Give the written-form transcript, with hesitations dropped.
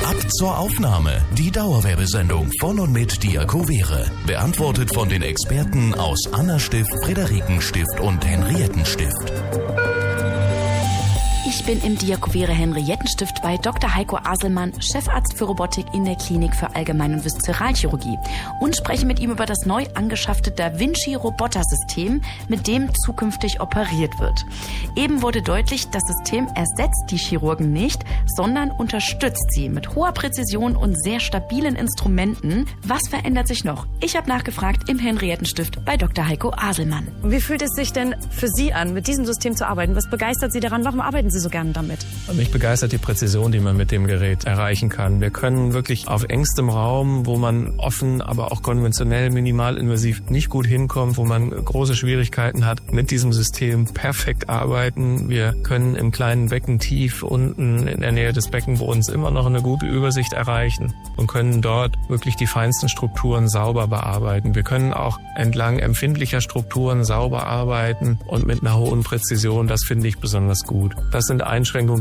Ab zur Aufnahme. Die Dauerwerbesendung von und mit Diakovere. Beantwortet von den Experten aus Anna-Stift, Friederiken-Stift und Henriettenstift. Ich bin im Diakovere Henriettenstift bei Dr. Heiko Aselmann, Chefarzt für Robotik in der Klinik für Allgemein- und Viszeralchirurgie, und spreche mit ihm über das neu angeschaffte Da Vinci Robotersystem, mit dem zukünftig operiert wird. Eben wurde deutlich, das System ersetzt die Chirurgen nicht, sondern unterstützt sie mit hoher Präzision und sehr stabilen Instrumenten. Was verändert sich noch? Ich habe nachgefragt im Henriettenstift bei Dr. Heiko Aselmann. Wie fühlt es sich denn für Sie an, mit diesem System zu arbeiten? Was begeistert Sie daran? Warum arbeiten Sie so gerne damit? Mich begeistert die Präzision, die man mit dem Gerät erreichen kann. Wir können wirklich auf engstem Raum, wo man offen, aber auch konventionell minimalinvasiv nicht gut hinkommt, wo man große Schwierigkeiten hat, mit diesem System perfekt arbeiten. Wir können im kleinen Becken tief unten in der Nähe des Beckenbodens immer noch eine gute Übersicht erreichen und können dort wirklich die feinsten Strukturen sauber bearbeiten. Wir können auch entlang empfindlicher Strukturen sauber arbeiten und mit einer hohen Präzision. Das finde ich besonders gut. Das sind Einschränkungen,